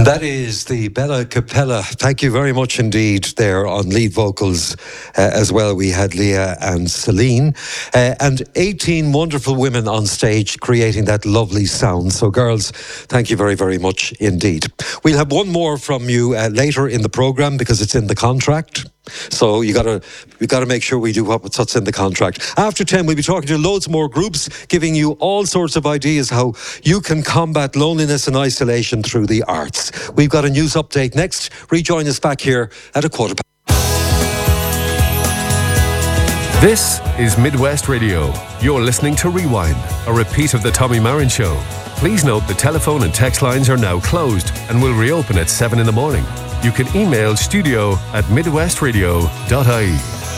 And that is the Bella Capella. Thank you very much indeed there on lead vocals as well. We had Leah and Celine and 18 wonderful women on stage creating that lovely sound. So girls, thank you very, very much indeed. We'll have one more from you later in the programme because it's in the contract. So we got to make sure we do what's in the contract. After 10, we'll be talking to loads more groups, giving you all sorts of ideas how you can combat loneliness and isolation through the arts. We've got a news update next. Rejoin us back here at 1:15. This is Midwest Radio. You're listening to Rewind, a repeat of the Tommy Marin Show. Please note the telephone and text lines are now closed and will reopen at 7 in the morning. You can email studio@midwestradio.ie.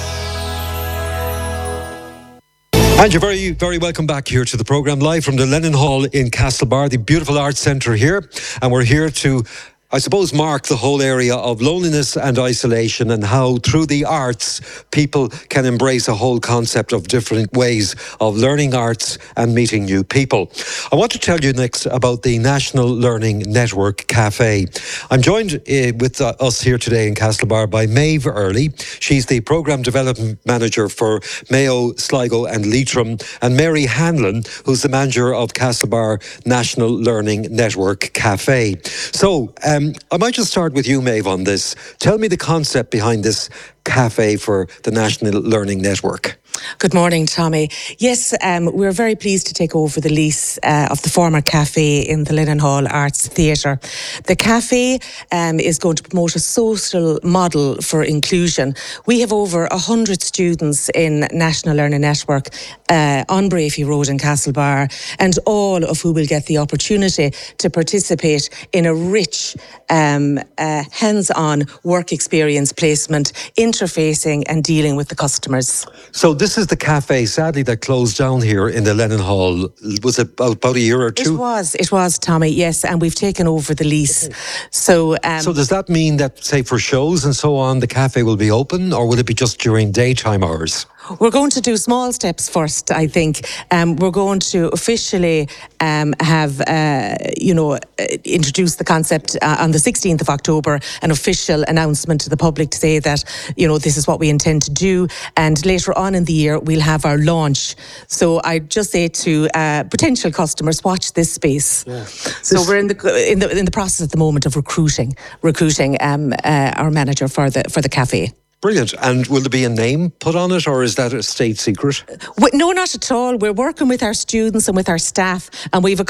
And you're very, very welcome back here to the programme, live from the Lennon Hall in Castlebar, the beautiful arts centre here. And we're here to, I suppose, mark the whole area of loneliness and isolation and how through the arts people can embrace a whole concept of different ways of learning arts and meeting new people. I want to tell you next about the National Learning Network Cafe. I'm joined with us here today in Castlebar by Maeve Early. She's the Programme Development Manager for Mayo, Sligo and Leitrim, and Mary Hanlon, who's the Manager of Castlebar National Learning Network Cafe. So, I might just start with you, Maeve, on this. Tell me the concept behind this cafe for the National Learning Network. Good morning, Tommy. Yes, we're very pleased to take over the lease of the former cafe in the Lennon Hall Arts Theatre. The cafe is going to promote a social model for inclusion. We have over 100 students in National Learning Network on Brafey Road in Castlebar, and all of who will get the opportunity to participate in a rich hands-on work experience placement, interfacing and dealing with the customers. So this is the cafe, sadly, that closed down here in the Lennon Hall. Was it about a year or two? It was, Tommy, yes, and we've taken over the lease. So does that mean that, say, for shows and so on, the cafe will be open, or will it be just during daytime hours? We're going to do small steps first, I think. We're going to officially introduce the concept on the 16th of October, an official announcement to the public to say that, this is what we intend to do. And later on in the year, we'll have our launch. So I just say to potential customers, watch this space. Yeah. So we're in the process at the moment of recruiting our manager for the cafe. Brilliant. And will there be a name put on it, or is that a state secret? No, not at all. We're working with our students and with our staff, and we've a